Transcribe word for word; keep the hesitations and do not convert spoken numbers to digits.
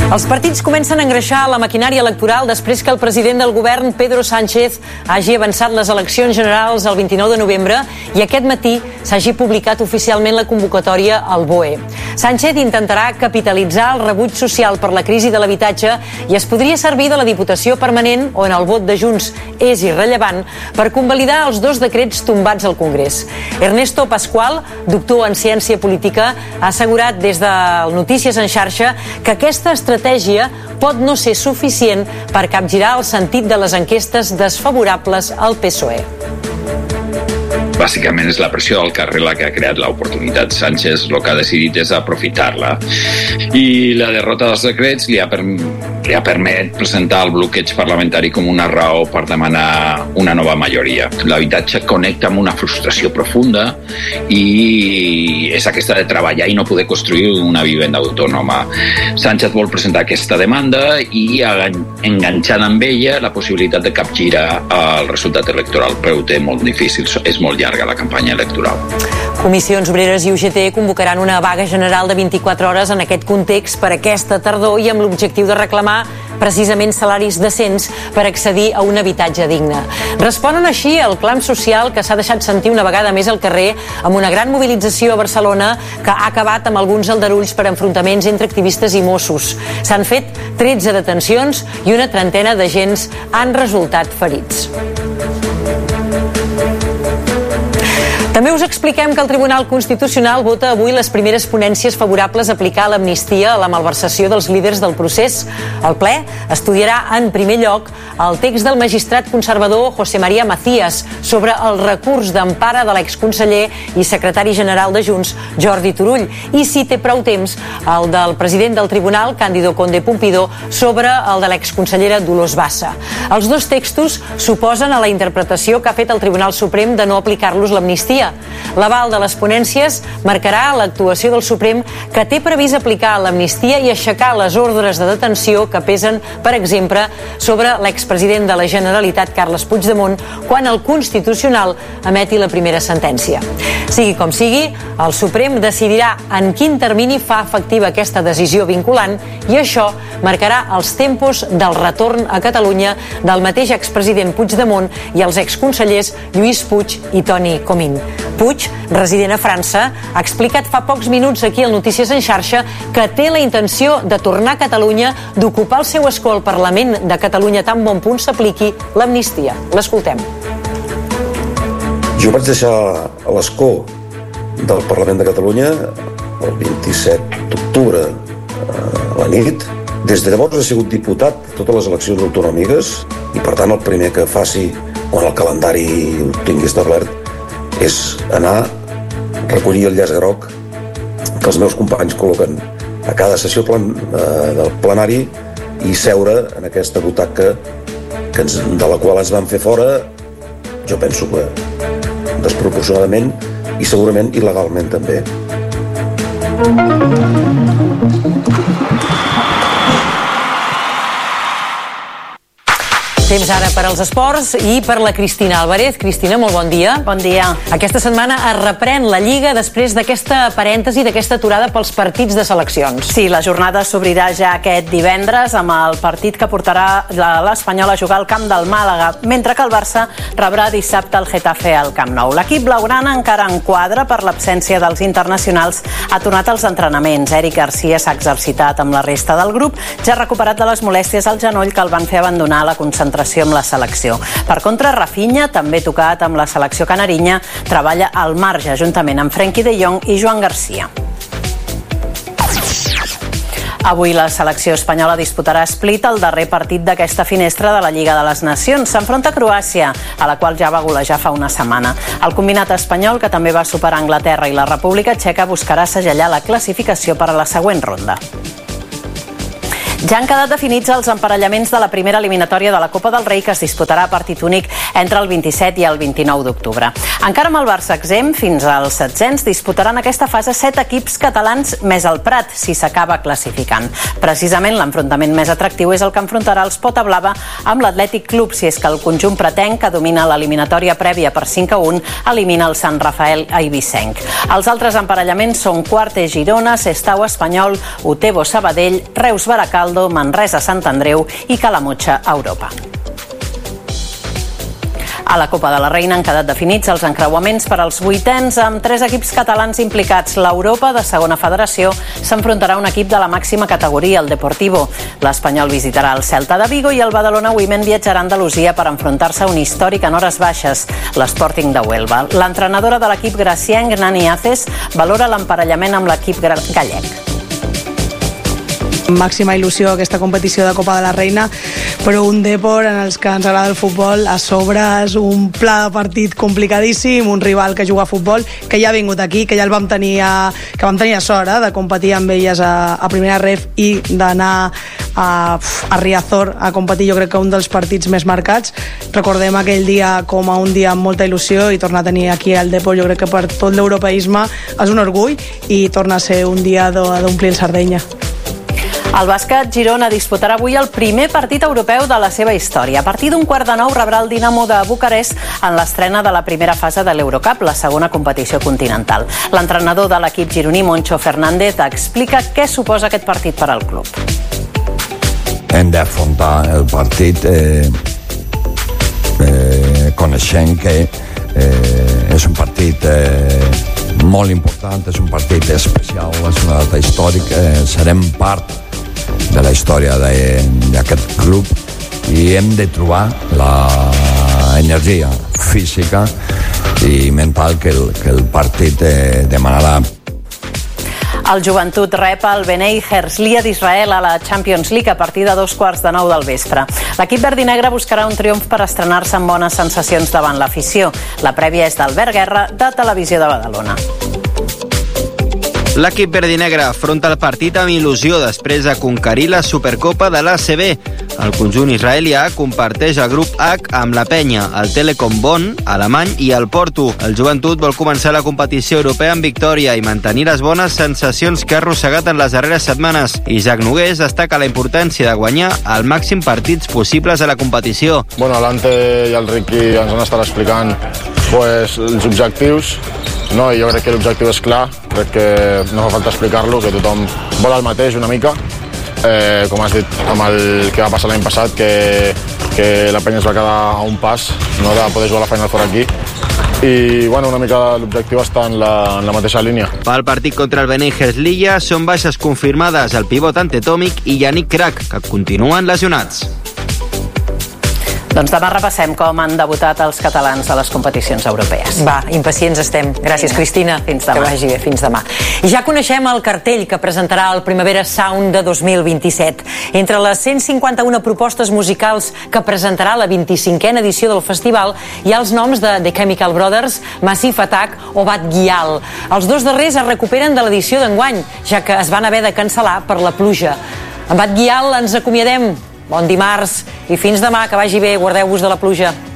Els partits comencen a engreixar la maquinària electoral després que el president del govern, Pedro Sánchez, hagi avançat les eleccions generals el vint-i-nou de novembre i aquest matí s'hagi publicat oficialment la convocatòria al B O E. Sánchez intentarà capitalitzar el rebuig social per la crisi de l'habitatge i es podria servir de la Diputació Permanent, on el vot de Junts és irrellevant, per convalidar els dos decrets tombats al Congrés. Ernesto Pascual, doctor en ciència política, ha assegurat des del Notícies en xarxa que aquesta estratègia pot no ser suficient per capgirar el sentit de les enquestes desfavorables al P S O E. Bàsicament és la pressió del carrer la que ha creat l'oportunitat. Sánchez el que ha decidit és aprofitar-la. I la derrota dels decrets li ha, per, li ha permet presentar el bloqueig parlamentari com una raó per demanar una nova majoria. L'habitatge connecta amb una frustració profunda i és aquesta de treballar i no poder construir una vivenda autònoma. Sánchez vol presentar aquesta demanda i enganxant amb ella la possibilitat de capgirar el resultat electoral, però ho té molt difícil, és molt llarg la campanya electoral. Comissions Obreres i U G T convocaran una vaga general de vint-i-quatre hores en aquest context per aquesta tardor i amb l'objectiu de reclamar precisament salaris decents per accedir a un habitatge digne. Responen així al clam social que s'ha deixat sentir una vegada més al carrer amb una gran mobilització a Barcelona que ha acabat amb alguns aldarulls per enfrontaments entre activistes i Mossos. S'han fet tretze detencions i una trentena d'agents han resultat ferits. També us expliquem que el Tribunal Constitucional vota avui les primeres ponències favorables a aplicar l'amnistia a la malversació dels líders del procés. El ple estudiarà en primer lloc el text del magistrat conservador José María Macías sobre el recurs d'empara de l'exconseller i secretari general de Junts, Jordi Turull, i si té prou temps, el del president del Tribunal, Cándido Conde Pumpido, sobre el de l'exconsellera Dolors Bassa. Els dos textos s'oposen a la interpretació que ha fet el Tribunal Suprem de no aplicar-los l'amnistia. L'aval de les ponències marcarà l'actuació del Suprem que té previst aplicar l'amnistia i aixecar les ordres de detenció que pesen, per exemple, sobre l'expresident de la Generalitat, Carles Puigdemont, quan el Constitucional emeti la primera sentència. Sigui com sigui, el Suprem decidirà en quin termini fa efectiva aquesta decisió vinculant i això marcarà els tempos del retorn a Catalunya del mateix expresident Puigdemont i els exconsellers Lluís Puig i Toni Comín. Puig, resident a França, ha explicat fa pocs minuts aquí al Notícies en xarxa que té la intenció de tornar a Catalunya, d'ocupar el seu escó al Parlament de Catalunya tan bon punt s'apliqui l'amnistia. L'escoltem. Jo vaig deixar a l'escó del Parlament de Catalunya el vint-i-set d'octubre a la nit. Des de llavors he sigut diputat a totes les eleccions autonòmiques i, per tant, el primer que faci quan el calendari ho tingui establert és anar a recollir el llaç groc que els meus companys col·loquen a cada sessió plan, eh, del plenari i seure en aquesta butaca que ens, de la qual ens van fer fora, jo penso que desproporcionadament i segurament il·legalment també. Temps ara per als esports i per la Cristina Álvarez. Cristina, molt bon dia. Bon dia. Aquesta setmana es reprèn la Lliga després d'aquesta parèntesi, d'aquesta aturada pels partits de seleccions. Sí, la jornada s'obrirà ja aquest divendres amb el partit que portarà l'Espanyol a jugar al camp del Màlaga, mentre que el Barça rebrà dissabte el Getafe al Camp Nou. L'equip blaugrana encara enquadra per l'absència dels internacionals. Ha tornat als entrenaments. Eric Garcia s'ha exercitat amb la resta del grup, ja recuperat de les molèsties al genoll que el van fer abandonar la concentració amb la selecció. Per contra, Rafinha, també tocat amb la selecció canarinya, treballa al marge juntament amb Frenkie de Jong i Joan Garcia. Avui la selecció espanyola disputarà a Split el darrer partit d'aquesta finestra de la Lliga de les Nacions. S'enfronta a Croàcia, a la qual ja va golejar fa una setmana. El combinat espanyol, que també va superar Anglaterra i la República Txeca, buscarà segellar la classificació per a la següent ronda. Ja han quedat definits els emparellaments de la primera eliminatòria de la Copa del Rei, que es disputarà a partit únic entre el vint-i-set i el vint-i-nou d'octubre. Encara amb el Barça exempt, fins als setzents disputaran aquesta fase set equips catalans més el Prat, si s'acaba classificant. Precisament l'enfrontament més atractiu és el que enfrontarà els Pota Blava amb l'Atlètic Club, si és que el conjunt pretenc, que domina l'eliminatòria prèvia per cinc a un, elimina el Sant Rafael Eivissenc. Els altres emparellaments són Quarte Girona, Sestao Espanyol, Utebo Sabadell, Reus Baracaldo, Manresa Sant Andreu i Calamotxa Europa. A la Copa de la Reina han quedat definits els encreuaments per als vuitens amb tres equips catalans implicats. L'Europa, de segona federació, s'enfrontarà a un equip de la màxima categoria, el Deportivo. L'Espanyol visitarà el Celta de Vigo i el Badalona Women viatjarà a Andalusia per enfrontar-se a un històric en hores baixes, l'Sporting de Huelva. L'entrenadora de l'equip gracienc, Nani Aces, valora l'emparellament amb l'equip gallec. Màxima il·lusió aquesta competició de Copa de la Reina, però un Depor en els que ens agrada el futbol, a sobre és un pla de partit complicadíssim, un rival que juga a futbol, que ja ha vingut aquí, que ja el vam tenir a, que vam tenir a sort eh, de competir amb elles a, a primera ref i d'anar a, a Riazor a competir, jo crec que un dels partits més marcats. Recordem aquell dia com a un dia amb molta il·lusió i tornar a tenir aquí el Depor, jo crec que per tot l'europeisme és un orgull i torna a ser un dia d'omplir el Sardenya. El bàsquet Girona disputarà avui el primer partit europeu de la seva història. A partir d'un quart de nou rebrà el Dinamo de Bucarest en l'estrena de la primera fase de l'Eurocup, la segona competició continental. L'entrenador de l'equip gironí, Moncho Fernández, explica què suposa aquest partit per al club. Hem d'afrontar el partit eh, eh, coneixent que eh, és un partit eh, molt important, és un partit especial, és una data històrica, eh, serem part de la història d'aquest club i hem de trobar l'energia física i mental que el, que el partit eh, demanarà. El Joventut rep el Bnei Herzliya d'Israel a la Champions League a partir de dos quarts de nou del vespre. L'equip verd i negre buscarà un triomf per estrenar-se amb bones sensacions davant l'afició. La prèvia és d'Albert Guerra, de Televisió de Badalona. L'equip verd i negre afronta el partit amb il·lusió després de conquerir la Supercopa de l'A C B. El conjunt israelià comparteix el grup H amb la Penya, el Telekom Bonn, alemany i el Porto. El Joventut vol començar la competició europea amb victòria i mantenir les bones sensacions que ha arrossegat en les darreres setmanes. Isaac Nogués destaca la importància de guanyar el màxim partits possibles a la competició. Bueno, l'Ante i el Riqui ens han estat explicant pues, els objectius. No, jo crec que l'objectiu és clar, crec que no fa falta explicar-lo, que tothom vol el mateix una mica, eh, com has dit amb el que va passar l'any passat, que, que la penya es va quedar a un pas no, de poder jugar la Final Four aquí, i bueno, una mica l'objectiu està en la, en la mateixa línia. Pel partit contra el Bnei Herzliya són baixes confirmades el pivot Antetomic i Yannick Krak, que continuen lesionats. Doncs demà repassem com han debutat els catalans a les competicions europees. Va, impacients estem. Gràcies, Cristina. Fins demà. Que vagi bé, fins demà. I ja coneixem el cartell que presentarà el Primavera Sound de dos mil vint-i-set. Entre les cent cinquanta-una propostes musicals que presentarà la vint-i-cinquena edició del festival hi ha els noms de The Chemical Brothers, Massive Attack o Bad Gyal. Els dos darrers es recuperen de l'edició d'enguany, ja que es van haver de cancel·lar per la pluja. Amb Bad Gyal ens acomiadem. Bon dimarts i fins demà, que vagi bé, guardeu-vos de la pluja.